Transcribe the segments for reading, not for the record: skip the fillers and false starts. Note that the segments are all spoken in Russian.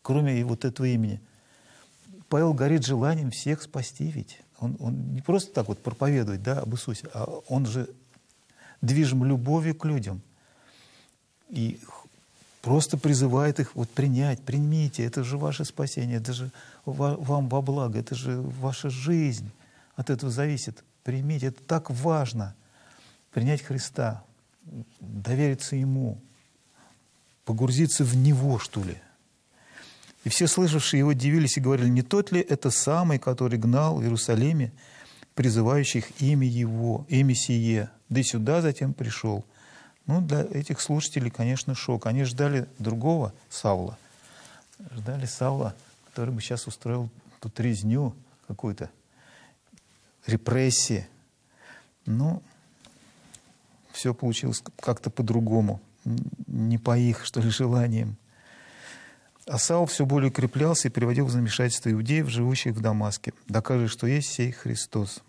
кроме вот этого имени. Павел горит желанием всех спасти ведь. Он не просто так вот проповедует, да, об Иисусе, а он же движим любовью к людям. И просто призывает их вот принять, примите, это же ваше спасение, это же вам во благо, это же ваша жизнь. От этого зависит. Примите, это так важно. Принять Христа, довериться Ему, погрузиться в Него, что ли. И все слышавшие его дивились и говорили, не тот ли это самый, который гнал в Иерусалиме призывающих имя Его, имя сие, да и сюда затем пришел. Ну, для этих слушателей, конечно, шок. Они ждали другого Савла. Ждали Савла, который бы сейчас устроил тут резню какую-то, репрессии. Но все получилось как-то по-другому, не по их, что ли, желаниям. А Саул все более укреплялся и приводил в замешательство иудеев, живущих в Дамаске, доказывая, что есть сей Христос.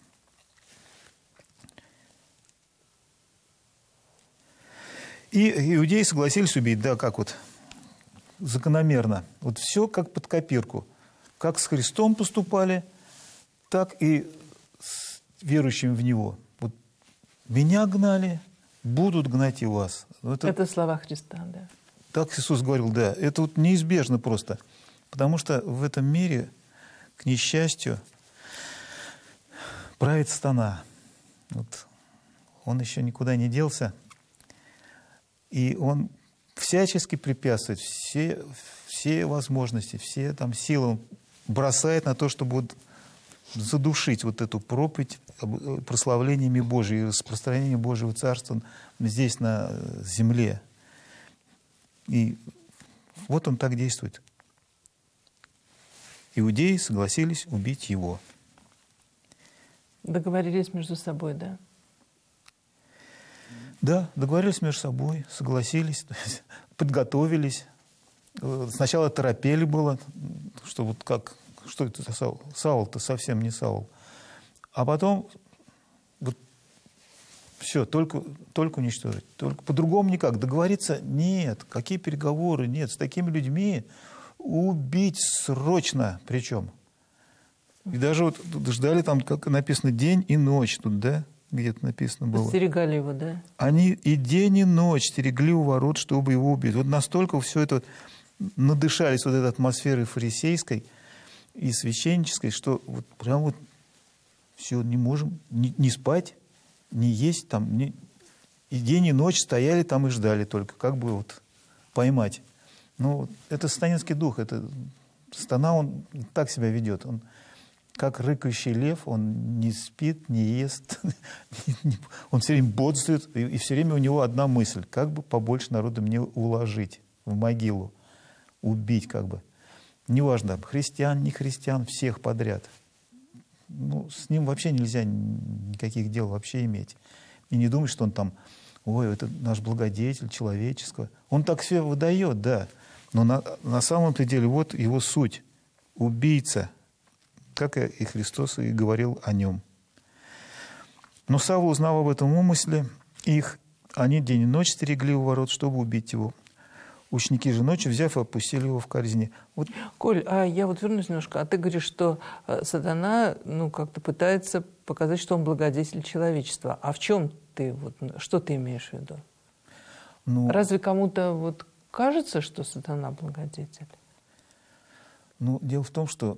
И иудеи согласились убить, да, как вот закономерно. Вот все как под копирку. Как с Христом поступали, так и с верующим в Него. Вот меня гнали, будут гнать и вас. Это слова Христа, да. Так Иисус говорил, да. Это вот неизбежно просто. Потому что в этом мире, к несчастью, правит сатана. Вот он еще никуда не делся. И он всячески препятствует, все возможности, все там силы он бросает на то, чтобы вот задушить вот эту проповедь прославлениями Божьими, распространением Божьего Царства здесь, на земле. И вот он так действует. Иудеи согласились убить его. Договорились между собой, да? Да, договорились между собой, согласились, подготовились. Сначала торопели было, что вот как, что это за Саул? Саул-то совсем не Саул. А потом вот все, только уничтожить. Только по-другому никак. Договориться нет. Какие переговоры? Нет. С такими людьми убить срочно причем. И даже вот ждали там, как написано, день и ночь тут, да? Где-то написано было. Подстерегали его, да? Они и день, и ночь стерегли у ворот, чтобы его убить. Вот настолько все это надышались вот этой атмосферой фарисейской и священнической, что вот прям вот все, не можем не спать, не есть там. И день, и ночь стояли там и ждали только, как бы вот поймать. Ну, это сатанинский дух, это сатана, он так себя ведет. Он как рыкающий лев, он не спит, не ест, он все время бодрствует, и все время у него одна мысль, как бы побольше народа мне уложить в могилу, убить как бы. Неважно, христиан, не христиан, всех подряд. Ну, с ним вообще нельзя никаких дел вообще иметь. И не думать, что он там, ой, это наш благодетель человеческого. Он так все выдает, да, но на самом-то деле вот его суть. Убийца, как и Христос и говорил о нем. Но Савл, узнав об этом умысле их, они день и ночь стерегли у ворот, чтобы убить его. Ученики же ночью, взяв, опустили его в корзине. Вот. Коль, а я вот вернусь немножко. А ты говоришь, что сатана, ну, как-то пытается показать, что он благодетель человечества. А в чем ты, вот, что ты имеешь в виду? Ну, разве кому-то вот кажется, что сатана благодетель? Ну, дело в том, что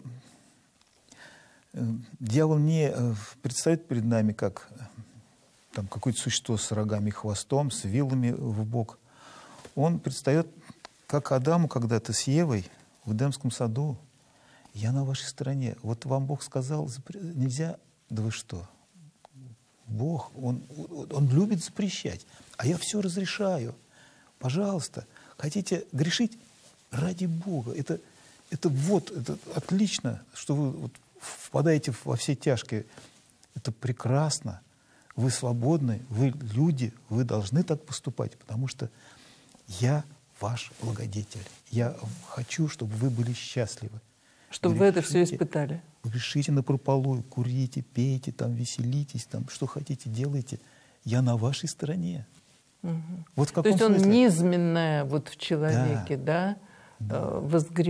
дьявол не предстает перед нами как там какое-то существо с рогами и хвостом, с вилами в бок. Он предстает как Адаму когда-то с Евой в Эдемском саду. Я на вашей стороне. Вот вам Бог сказал, нельзя. Да вы что? Бог, он любит запрещать. А я все разрешаю. Пожалуйста. Хотите грешить? Ради Бога. Это отлично, что вы вот впадаете во все тяжкие. Это прекрасно. Вы свободны, вы люди, вы должны так поступать, потому что я ваш благодетель. Я хочу, чтобы вы были счастливы. Чтобы вы это все испытали. Грешите напропалую, курите, пейте, там, веселитесь, там, что хотите, делайте. Я на вашей стороне. Угу. Вот в каком То есть он смысле? низменное вот в человеке, да, возгребает.